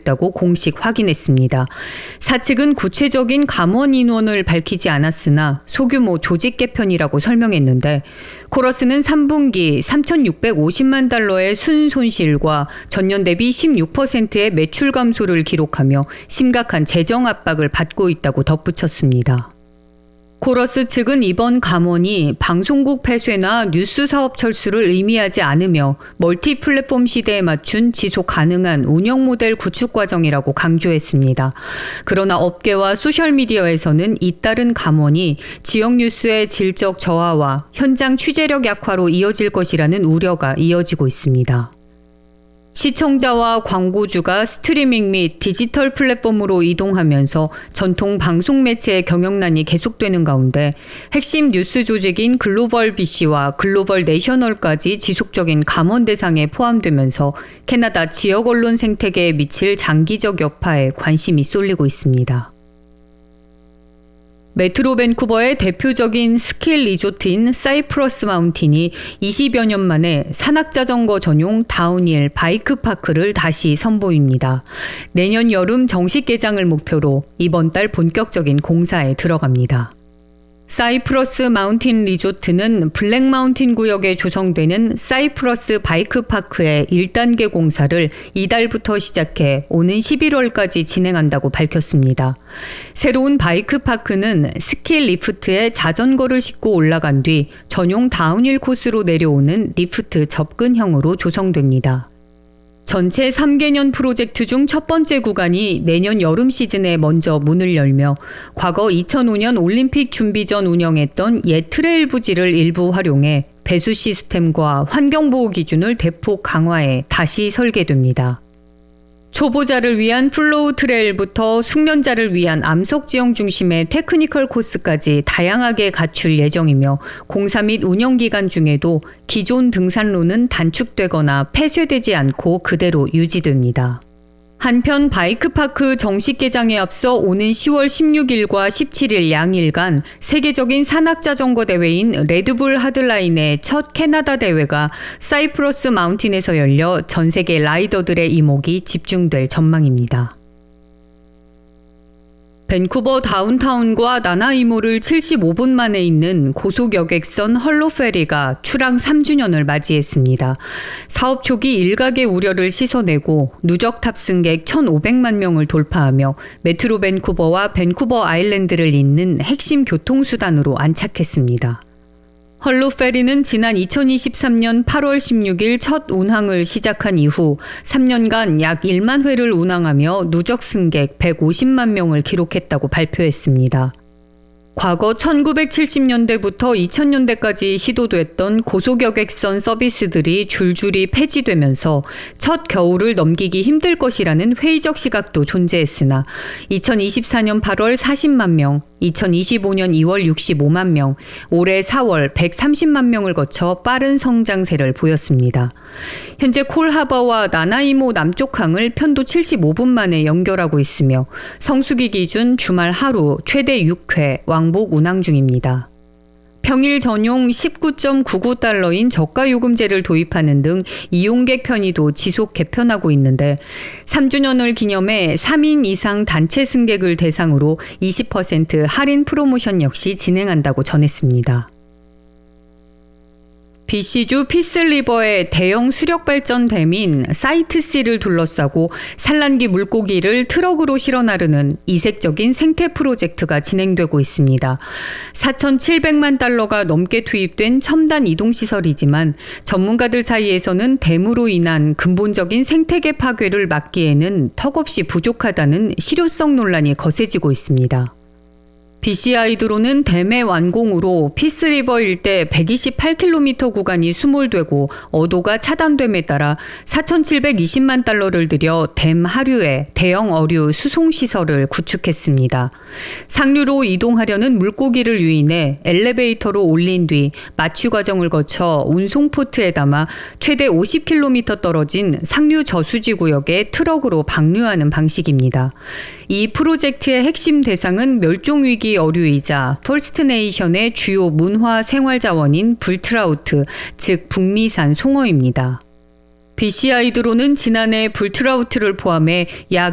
됐다고 공식 확인했습니다. 사측은 구체적인 감원 인원을 밝히지 않았으나 소규모 조직 개편이라고 설명했는데 코러스는 3분기 3,650만 달러의 순손실과 전년 대비 16%의 매출 감소를 기록하며 심각한 재정 압박을 받고 있다고 덧붙였습니다. 코러스 측은 이번 감원이 방송국 폐쇄나 뉴스 사업 철수를 의미하지 않으며 멀티 플랫폼 시대에 맞춘 지속 가능한 운영 모델 구축 과정이라고 강조했습니다. 그러나 업계와 소셜미디어에서는 잇따른 감원이 지역 뉴스의 질적 저하와 현장 취재력 약화로 이어질 것이라는 우려가 이어지고 있습니다. 시청자와 광고주가 스트리밍 및 디지털 플랫폼으로 이동하면서 전통 방송 매체의 경영난이 계속되는 가운데 핵심 뉴스 조직인 글로벌 BC와 글로벌 내셔널까지 지속적인 감원 대상에 포함되면서 캐나다 지역 언론 생태계에 미칠 장기적 여파에 관심이 쏠리고 있습니다. 메트로 밴쿠버의 대표적인 스키 리조트인 사이프러스 마운틴이 20여 년 만에 산악자전거 전용 다운힐 바이크 파크를 다시 선보입니다. 내년 여름 정식 개장을 목표로 이번 달 본격적인 공사에 들어갑니다. 사이프러스 마운틴 리조트는 블랙 마운틴 구역에 조성되는 사이프러스 바이크 파크의 1단계 공사를 이달부터 시작해 오는 11월까지 진행한다고 밝혔습니다. 새로운 바이크 파크는 스키 리프트에 자전거를 싣고 올라간 뒤 전용 다운힐 코스로 내려오는 리프트 접근형으로 조성됩니다. 전체 3개년 프로젝트 중 첫 번째 구간이 내년 여름 시즌에 먼저 문을 열며 과거 2005년 올림픽 준비 전 운영했던 옛 트레일 부지를 일부 활용해 배수 시스템과 환경보호 기준을 대폭 강화해 다시 설계됩니다. 초보자를 위한 플로우 트레일부터 숙련자를 위한 암석 지형 중심의 테크니컬 코스까지 다양하게 갖출 예정이며 공사 및 운영 기간 중에도 기존 등산로는 단축되거나 폐쇄되지 않고 그대로 유지됩니다. 한편 바이크파크 정식 개장에 앞서 오는 10월 16일과 17일 양일간 세계적인 산악자전거 대회인 레드불 하드라인의 첫 캐나다 대회가 사이프러스 마운틴에서 열려 전 세계 라이더들의 이목이 집중될 전망입니다. 밴쿠버 다운타운과 나나이모를 75분 만에 잇는 고속여객선 헐로페리가 출항 3주년을 맞이했습니다. 사업 초기 일각의 우려를 씻어내고 누적 탑승객 1,500만 명을 돌파하며 메트로 밴쿠버와 밴쿠버 아일랜드를 잇는 핵심 교통수단으로 안착했습니다. 헐로페리는 지난 2023년 8월 16일 첫 운항을 시작한 이후 3년간 약 1만 회를 운항하며 누적 승객 150만 명을 기록했다고 발표했습니다. 과거 1970년대부터 2000년대까지 시도됐던 고속여객선 서비스들이 줄줄이 폐지되면서 첫 겨울을 넘기기 힘들 것이라는 회의적 시각도 존재했으나 2024년 8월 40만 명, 2025년 2월 65만 명, 올해 4월 130만 명을 거쳐 빠른 성장세를 보였습니다. 현재 콜하버와 나나이모 남쪽항을 편도 75분 만에 연결하고 있으며 성수기 기준 주말 하루 최대 6회 왕복 운항 중입니다. 평일 전용 19.99달러인 저가 요금제를 도입하는 등 이용객 편의도 지속 개편하고 있는데 3주년을 기념해 3인 이상 단체 승객을 대상으로 20% 할인 프로모션 역시 진행한다고 전했습니다. BC주 피스리버의 대형 수력발전댐인 사이트-C를 둘러싸고 산란기 물고기를 트럭으로 실어 나르는 이색적인 생태 프로젝트가 진행되고 있습니다. 4,700만 달러가 넘게 투입된 첨단 이동시설이지만 전문가들 사이에서는 댐으로 인한 근본적인 생태계 파괴를 막기에는 턱없이 부족하다는 실효성 논란이 거세지고 있습니다. BC하이드로는 댐의 완공으로 피스리버 일대 128km 구간이 수몰되고 어도가 차단됨에 따라 4,720만 달러를 들여 댐 하류에 대형 어류 수송시설을 구축했습니다. 상류로 이동하려는 물고기를 유인해 엘리베이터로 올린 뒤 마취 과정을 거쳐 운송포트에 담아 최대 50km 떨어진 상류 저수지 구역에 트럭으로 방류하는 방식입니다. 이 프로젝트의 핵심 대상은 멸종위기 어류이자 퍼스트네이션의 주요 문화 생활 자원인 불트라우트, 즉 북미산 송어입니다. BC하이드로는 지난해 불트라우트를 포함해 약